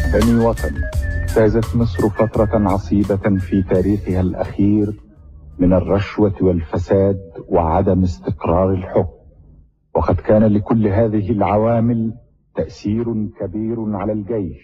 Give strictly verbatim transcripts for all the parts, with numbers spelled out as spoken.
بني وطني، اجتازت مصر فترة عصيبة في تاريخها الأخير من الرشوة والفساد وعدم استقرار الحكم، وقد كان لكل هذه العوامل تأثير كبير على الجيش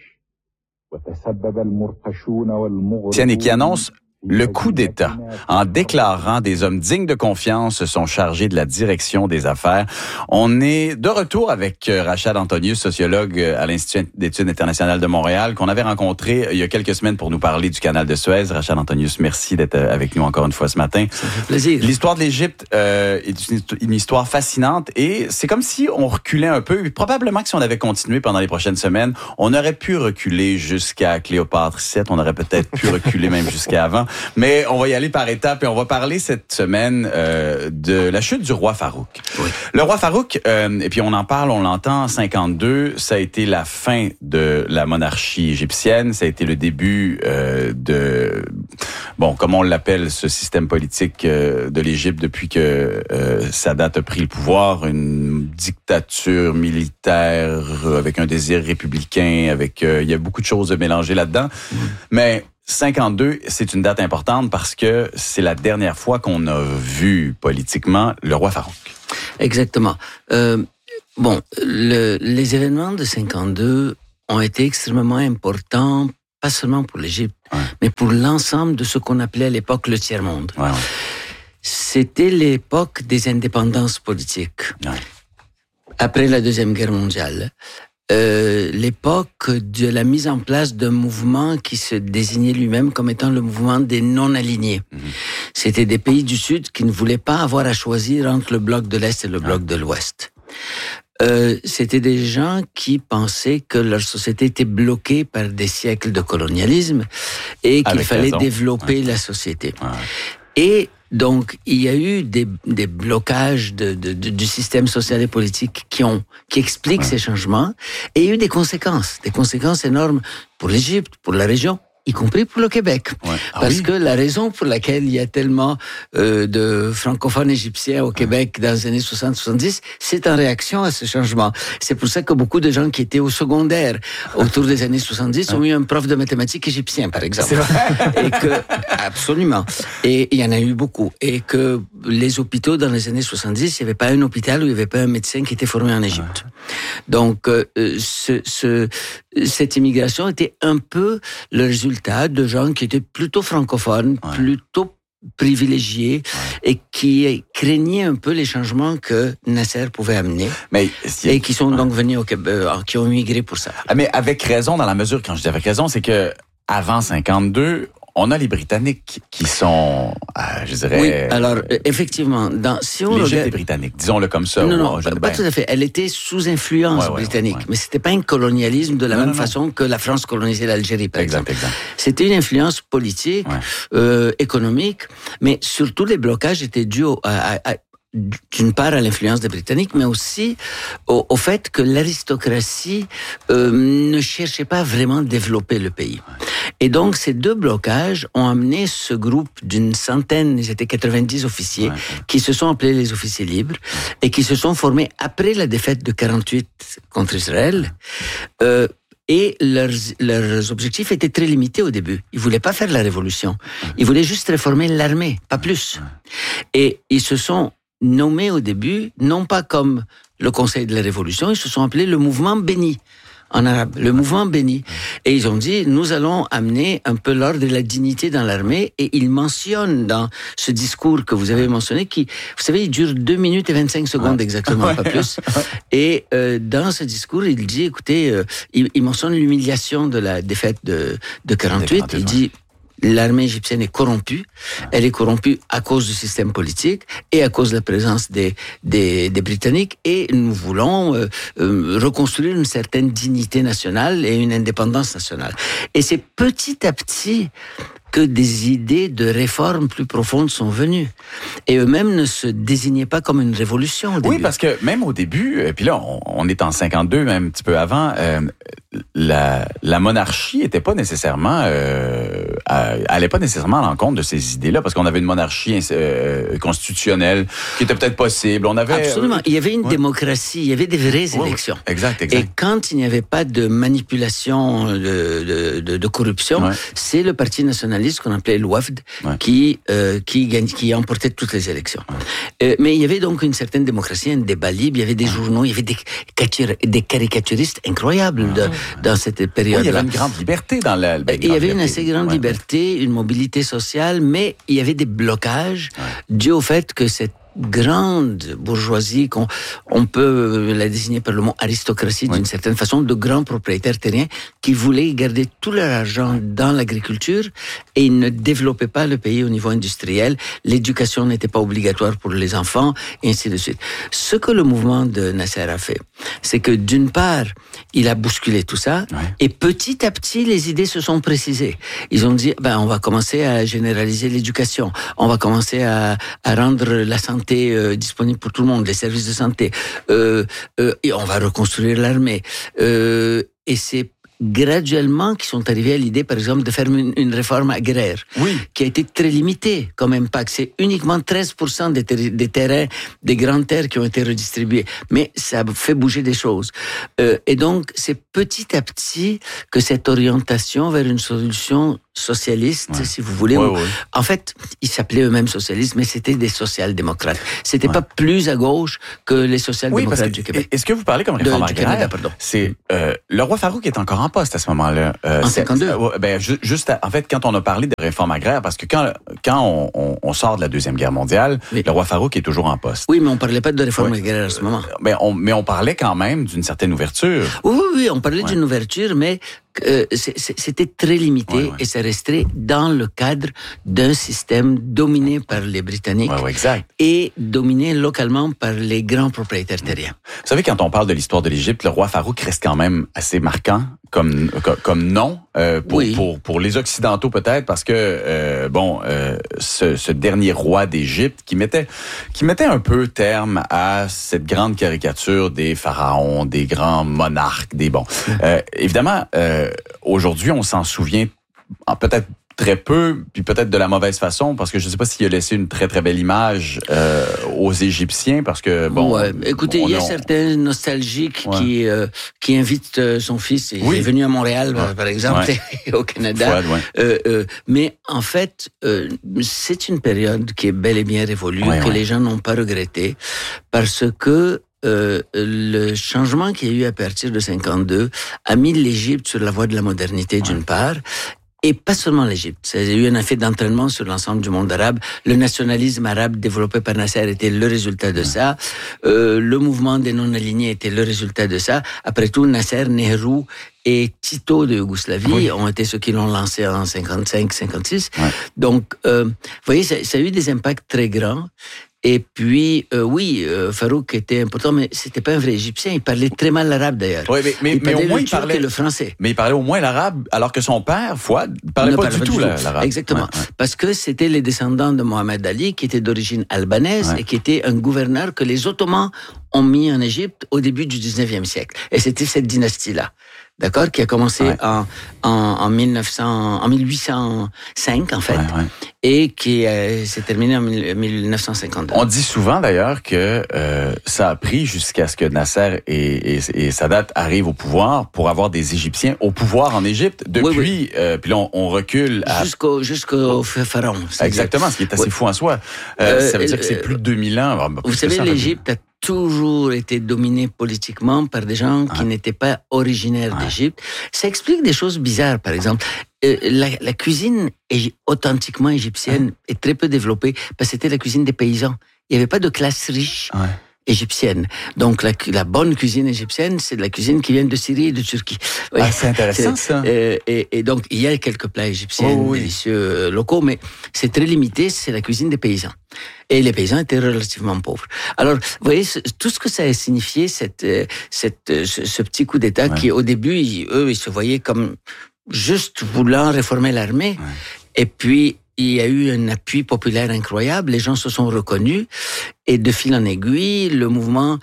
وتسبب المرتشون والمغرضون qui annonce le coup d'État. En déclarant des hommes dignes de confiance se sont chargés de la direction des affaires. On est de retour avec Rachad Antonius, sociologue à l'Institut d'études internationales de Montréal, qu'on avait rencontré il y a quelques semaines pour nous parler du canal de Suez. Rachad Antonius, merci d'être avec nous encore une fois ce matin. Ça fait plaisir. L'histoire de l'Égypte euh, est une, une histoire fascinante et c'est comme si on reculait un peu. Probablement que si on avait continué pendant les prochaines semaines, on aurait pu reculer jusqu'à Cléopâtre sept. On aurait peut-être pu reculer même jusqu'à avant. Mais on va y aller par étapes et on va parler cette semaine euh, de la chute du roi Farouk. Oui. Le roi Farouk, euh, et puis on en parle, on l'entend, en cinquante-deux, ça a été la fin de la monarchie égyptienne, ça a été le début euh, de, bon, comme on l'appelle, ce système politique euh, de l'Égypte depuis que euh, Sadat a pris le pouvoir, une dictature militaire avec un désir républicain, avec, euh, il y a beaucoup de choses mélangées là-dedans, mmh. mais cinquante-deux, c'est une date importante parce que c'est la dernière fois qu'on a vu politiquement le roi Farouk. Exactement. Euh, bon, le, les événements de cinquante-deux ont été extrêmement importants, pas seulement pour l'Égypte, ouais. mais pour l'ensemble de ce qu'on appelait à l'époque le tiers-monde. Ouais, ouais. C'était l'époque des indépendances politiques. Ouais. Après la Deuxième Guerre mondiale. Euh, l'époque de la mise en place d'un mouvement qui se désignait lui-même comme étant le mouvement des non-alignés. Mmh. C'était des pays du Sud qui ne voulaient pas avoir à choisir entre le bloc de l'Est et le bloc ah. de l'Ouest. Euh, c'était des gens qui pensaient que leur société était bloquée par des siècles de colonialisme et qu'il Avec fallait raison. développer ouais. la société. Ouais. Et donc, il y a eu des, des blocages de, de, de, du système social et politique qui ont, qui expliquent ouais. ces changements. Et il y a eu des conséquences, des conséquences énormes pour l'Égypte, pour la région, y compris pour le Québec. Ouais. Ah Parce oui. que la raison pour laquelle il y a tellement euh, de francophones égyptiens au Québec dans les années soixante soixante-dix, c'est en réaction à ce changement. C'est pour ça que beaucoup de gens qui étaient au secondaire autour des années soixante-dix ont eu un prof de mathématiques égyptien, par exemple. C'est vrai. Et que, absolument. Et il y en a eu beaucoup. Et que les hôpitaux dans les années soixante-dix, il n'y avait pas un hôpital où il n'y avait pas un médecin qui était formé en Égypte. Donc, euh, ce, ce, cette immigration était un peu le résultat de gens qui étaient plutôt francophones, ouais. plutôt privilégiés ouais. et qui craignaient un peu les changements que Nasser pouvait amener. Mais si... et qui sont donc venus au Québec, euh, qui ont immigré pour ça. Ah, mais avec raison, dans la mesure, quand je dis avec raison, c'est que avant cinquante-deux, on a les Britanniques qui sont, euh, je dirais... Oui, alors, effectivement, dans, si on l'Égypte regarde... est britannique, disons-le comme ça. Non, non, je... pas, pas tout à fait. Elle était sous influence ouais, ouais, britannique, ouais, ouais. mais c'était pas un colonialisme de la non, même non, façon non. que la France colonisait l'Algérie, par exact, exemple. Exact. C'était une influence politique, ouais. euh, économique, mais surtout les blocages étaient dus au, à, à, d'une part à l'influence des Britanniques, mais aussi au, au fait que l'aristocratie euh, ne cherchait pas vraiment à développer le pays. Et donc, ces deux blocages ont amené ce groupe d'une centaine, ils étaient quatre-vingt-dix officiers, ouais. qui se sont appelés les officiers libres, et qui se sont formés après la défaite de quarante-huit contre Israël, euh, et leurs, leurs objectifs étaient très limités au début. Ils voulaient pas faire la révolution. Ils voulaient juste réformer l'armée, pas plus. Et ils se sont nommés au début, non pas comme le Conseil de la Révolution, ils se sont appelés le mouvement béni, en arabe, le mouvement béni. Et ils ont dit, nous allons amener un peu l'ordre et la dignité dans l'armée, et ils mentionnent dans ce discours que vous avez mentionné, qui, vous savez, il dure deux minutes et vingt-cinq secondes exactement, pas plus. Et euh, dans ce discours, il dit, écoutez, euh, il, il mentionne l'humiliation de la défaite de, de quarante-huit, il dit... L'armée égyptienne est corrompue. Elle est corrompue à cause du système politique et à cause de la présence des, des, des Britanniques. Et nous voulons euh, euh, reconstruire une certaine dignité nationale et une indépendance nationale. Et c'est petit à petit que des idées de réformes plus profondes sont venues. Et eux-mêmes ne se désignaient pas comme une révolution au début. Oui, parce que même au début, et puis là, on, on est en cinquante-deux, même un petit peu avant, euh, la, la monarchie était pas nécessairement, euh, allait pas nécessairement à l'encontre de ces idées-là, parce qu'on avait une monarchie euh, constitutionnelle qui était peut-être possible. On avait absolument. Il y avait une ouais. démocratie, il y avait des vraies ouais, élections. Exact, exact. Et quand il n'y avait pas de manipulation, de, de, de, de corruption, ouais. c'est le parti nationaliste qu'on appelait l'O A F D ouais. qui euh, qui gagne, qui emportait toutes les élections. Ouais. Euh, mais il y avait donc une certaine démocratie, un débat libre. Il y avait des ouais. journaux, il y avait des des caricaturistes incroyables ouais. de, dans cette période-là. Oui, il y avait une grande liberté dans la. Ben, il y avait une assez grande ouais. liberté, une mobilité sociale, mais il y avait des blocages ouais. dus au fait que cette grande bourgeoisie, qu'on on peut la désigner par le mot aristocratie oui. d'une certaine façon, de grands propriétaires terriens qui voulaient garder tout leur argent dans l'agriculture et ils ne développaient pas le pays au niveau industriel. L'éducation n'était pas obligatoire pour les enfants et ainsi de suite. Ce que le mouvement de Nasser a fait, c'est que d'une part, il a bousculé tout ça oui. et petit à petit, les idées se sont précisées. Ils ont dit, ben, on va commencer à généraliser l'éducation, on va commencer à, à rendre la santé Euh, disponible pour tout le monde, les services de santé, euh, euh, et on va reconstruire l'armée. Euh, et c'est graduellement qu'ils sont arrivés à l'idée, par exemple, de faire une, une réforme agraire, oui. qui a été très limitée comme impact. C'est uniquement treize pour cent des, ter- des terrains, des grandes terres qui ont été redistribués. Mais ça fait bouger des choses. Euh, et donc, c'est petit à petit que cette orientation vers une solution socialiste, ouais. si vous voulez. Ouais, où, ouais. En fait, ils s'appelaient eux-mêmes socialistes, mais c'était des social-démocrates. C'était ouais. pas plus à gauche que les social-démocrates oui, que, du Québec. Est-ce que vous parlez comme réforme de, agraire? Canada, pardon. C'est euh, le roi Farouk est encore en poste à ce moment-là. Euh, en cinquante-deux. Euh, ben juste, à, en fait, quand on a parlé de réforme agraire, parce que quand quand on, on, on sort de la deuxième guerre mondiale, oui. le roi Farouk est toujours en poste. Oui, mais on parlait pas de réforme oui. agraire à ce moment. Mais on, mais on parlait quand même d'une certaine ouverture. Oui, oui, oui on parlait ouais. d'une ouverture, mais Euh, c'était très limité ouais, ouais. et ça restait dans le cadre d'un système dominé par les Britanniques ouais, ouais, exact. et dominé localement par les grands propriétaires terriens. Vous savez, quand on parle de l'histoire de l'Égypte, le roi Farouk reste quand même assez marquant comme comme, comme nom euh, pour, oui. pour pour les Occidentaux peut-être, parce que euh, bon, euh, ce, ce dernier roi d'Égypte qui mettait qui mettait un peu terme à cette grande caricature des pharaons, des grands monarques, des bons. Euh, évidemment. Euh, Aujourd'hui, on s'en souvient peut-être très peu, puis peut-être de la mauvaise façon, parce que je ne sais pas s'il a laissé une très très belle image euh, aux Égyptiens, parce que bon. Ouais, écoutez, il y a on... certains nostalgiques ouais. qui euh, qui invitent euh, son fils. Il oui. est venu à Montréal, ouais. par exemple, ouais. au Canada. Fouad, ouais. euh, euh, mais en fait, euh, c'est une période qui est bel et bien révolue, ouais, que ouais. les gens n'ont pas regretté, parce que Euh, le changement qu'il y a eu à partir de cinquante-deux a mis l'Égypte sur la voie de la modernité d'une ouais. part, et pas seulement l'Égypte. Ça a eu un effet d'entraînement sur l'ensemble du monde arabe. Le nationalisme arabe développé par Nasser était le résultat de ouais. ça. Euh, le mouvement des non-alignés était le résultat de ça. Après tout, Nasser, Nehru et Tito de Yougoslavie oui. ont été ceux qui l'ont lancé en cinquante-cinq cinquante-six. Ouais. Donc, euh, vous voyez, ça, ça a eu des impacts très grands. Et puis, euh, oui, euh, Farouk était important, mais c'était pas un vrai Égyptien. Il parlait très mal l'arabe, d'ailleurs. Oui, mais, mais, il mais au moins, le il parlait le français. Mais il parlait au moins l'arabe, alors que son père, Fouad, ne parlait ne pas parlait du pas tout, du tout l'arabe. Exactement. Ouais, ouais. Parce que c'était les descendants de Mohamed Ali, qui était d'origine albanaise ouais. et qui était un gouverneur que les Ottomans ont mis en Égypte au début du dix-neuvième siècle. Et c'était cette dynastie-là. D'accord, qui a commencé ouais. en, en, en mille neuf cents, en mille huit cent cinq, en fait, ouais, ouais. et qui euh, s'est terminé en mille neuf cent cinquante-deux. On dit souvent, d'ailleurs, que euh, ça a pris jusqu'à ce que Nasser et, et, et Sadat arrivent au pouvoir pour avoir des Égyptiens au pouvoir en Égypte. Depuis, oui, oui. Euh, puis là, on, on recule à... Jusqu'au, jusqu'au pharaon. Exactement, ce qui est assez oui. fou en soi. Euh, euh, ça veut dire que c'est plus de deux mille ans. Vous savez, l'Égypte a toujours été dominé politiquement par des gens qui ah. n'étaient pas originaires ah. d'Égypte. Ça explique des choses bizarres, par exemple. Euh, la, la cuisine est authentiquement égyptienne ah. est très peu développée parce que c'était la cuisine des paysans. Il n'y avait pas de classe riche ah. égyptienne. Donc la, la bonne cuisine égyptienne, c'est de la cuisine qui vient de Syrie et de Turquie. Oui. Ah, c'est intéressant ça. Euh, et, et donc il y a quelques plats égyptiens oh, oui. délicieux euh, locaux, mais c'est très limité. C'est la cuisine des paysans. Et les paysans étaient relativement pauvres. Alors, vous voyez, tout ce que ça a signifié, cette, cette, ce, ce petit coup d'État ouais. qui, au début, ils, eux, ils se voyaient comme juste voulant réformer l'armée. Ouais. Et puis, il y a eu un appui populaire incroyable. Les gens se sont reconnus. Et de fil en aiguille, le mouvement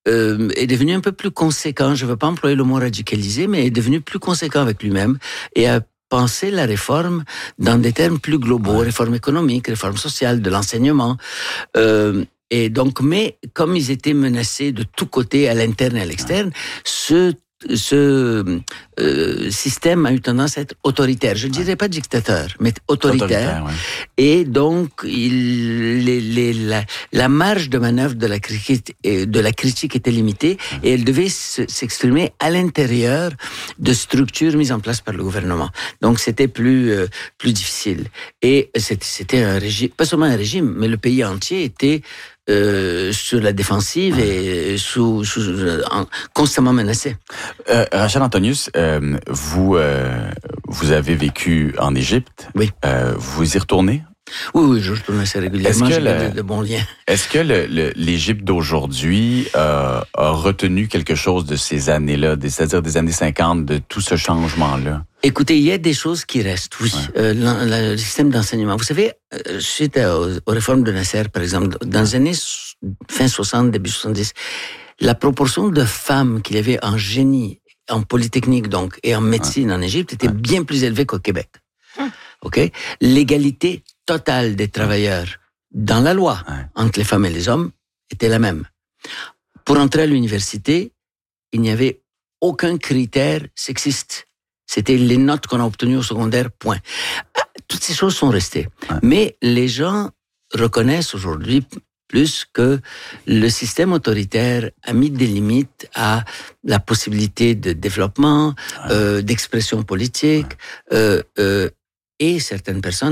euh, est devenu un peu plus conséquent, je ne veux pas employer le mot radicalisé, mais est devenu plus conséquent avec lui-même et a pensé la réforme dans des termes plus globaux, ouais. réforme économique, réforme sociale, de l'enseignement. Euh, et donc, mais comme ils étaient menacés de tous côtés, à l'interne et à l'externe, ouais. ce ce euh, système a eu tendance à être autoritaire. Je ne dirais pas dictateur, mais autoritaire. autoritaire ouais. Et donc, il, les, les, la, la marge de manœuvre de la critique, de la critique était limitée mmh. et elle devait s'exprimer à l'intérieur de structures mises en place par le gouvernement. Donc, c'était plus euh, plus difficile. Et c'était, c'était un régime, pas seulement un régime, mais le pays entier était Euh, sur la défensive et sous, sous, en, constamment menacé. Euh, Rachel Antonius, euh, vous euh, vous avez vécu en Égypte. Oui. Euh, vous y retournez? Oui, oui, je retourne assez régulièrement. J'ai le, de, de bons liens. Est-ce que le, le, l'Égypte d'aujourd'hui euh, a retenu quelque chose de ces années-là, c'est-à-dire des années cinquante, de tout ce changement-là? Écoutez, il y a des choses qui restent, oui. Ouais. Euh, le, le, le système d'enseignement. Vous savez, euh, suite aux, aux réformes de Nasser, par exemple, dans les années fin soixante, début soixante-dix, la proportion de femmes qu'il y avait en génie, en polytechnique donc, et en médecine ouais. en Égypte était ouais. bien plus élevée qu'au Québec. Hum. OK? L'égalité totale des travailleurs dans la loi ouais. entre les femmes et les hommes était la même. Pour entrer à l'université, il n'y avait aucun critère sexiste. C'était les notes qu'on a obtenues au secondaire, point. Toutes ces choses sont restées. Ouais. Mais les gens reconnaissent aujourd'hui plus que le système autoritaire a mis des limites à la possibilité de développement, ouais. euh, d'expression politique, ouais. euh, euh, et certaines personnes